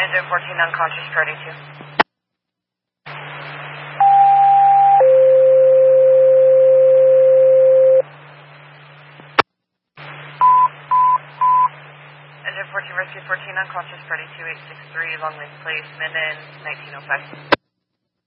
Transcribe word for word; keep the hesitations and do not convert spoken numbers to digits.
Engine fourteen unconscious, Friday two. Engine fourteen rescue fourteen unconscious, Friday two eight six three, Long Lake Place, Minden, nineteen oh five.